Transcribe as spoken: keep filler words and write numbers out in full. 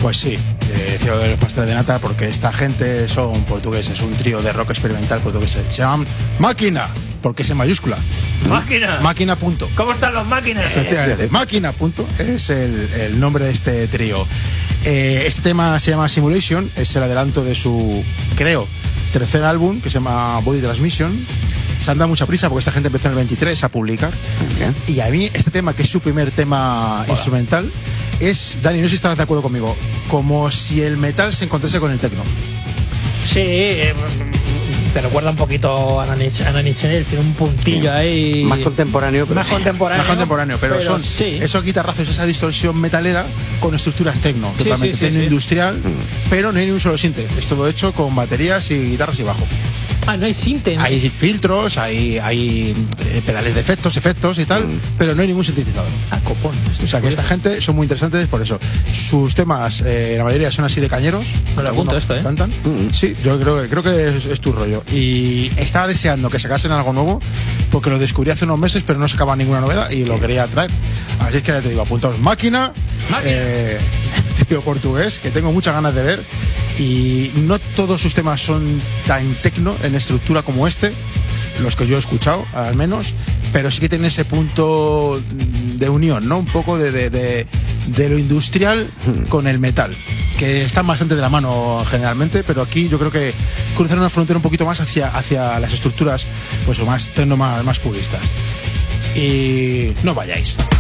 Pues sí, eh, cielo de los pasteles de nata, porque esta gente son portugueses, es un trío de rock experimental portugués. Se llaman Máquina, porque es en mayúscula. Máquina. Máquina punto. ¿Cómo están los máquinas? Efectivamente, Máquina punto es el, el nombre de este trío. Eh, este tema se llama Simulation, es el adelanto de su, creo, tercer álbum, que se llama Body Transmission. Se han dado mucha prisa porque esta gente empezó en el veintitrés a publicar. Okay. Y a mí este tema, que es su primer tema Hola. instrumental, es, Dani, no sé si estarás de acuerdo conmigo, como si el metal se encontrase con el techno. Sí, eh, te recuerda un poquito a Nine Inch Nails, tiene un puntillo sí. ahí. Más contemporáneo, pero más sí. contemporáneo. Más contemporáneo, pero, pero son sí. esos guitarrazos, esa distorsión metalera con estructuras techno, sí, totalmente sí, sí, techno sí. industrial, mm. pero no hay ni un solo sinte, es todo hecho con baterías y guitarras y bajo. Ah, no hay sinte, ¿no? Hay filtros, hay, hay eh, pedales de efectos, efectos y tal, mm. pero no hay ningún sintetizador. Ah, copón. O sea que esta gente son muy interesantes por eso. Sus temas, eh, la mayoría son así de cañeros. Me lo apunto esto, ¿eh? Cantan. Mm. Sí, yo creo que creo que es, es tu rollo. Y estaba deseando que sacasen algo nuevo, porque lo descubrí hace unos meses, pero no sacaba ninguna novedad y lo quería traer. Así es que ya te digo, apuntaos. Máquina, Máquina. Eh, tío portugués, que tengo muchas ganas de ver. Y no todos sus temas son tan tecno en estructura como este, los que yo he escuchado al menos, pero sí que tiene ese punto de unión, ¿no? Un poco de, de, de, de lo industrial con el metal, que están bastante de la mano generalmente, pero aquí yo creo que cruzan una frontera un poquito más hacia, hacia las estructuras pues más tecno, más, más puristas. Y no vayáis.